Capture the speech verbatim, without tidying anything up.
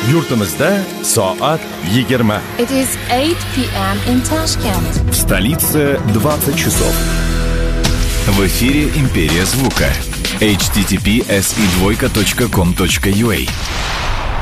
Yurtimizda soat yigirma. It is eight p m in Tashkent. В столице двадцать часов. В эфире «Империя звука». эйч ти ти пи эс и двойка точка ком точка ю а.